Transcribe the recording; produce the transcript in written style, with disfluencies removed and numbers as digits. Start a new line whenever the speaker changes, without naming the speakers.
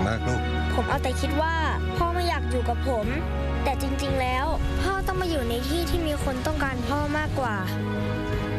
มากลูก
ผมเอาแต่คิดว่าพ่อไม่อยากอยู่กับผมแต่จริงๆแล้วพ่อต้องมาอยู่ในที่ที่มีคนต้องการพ่อมากกว่า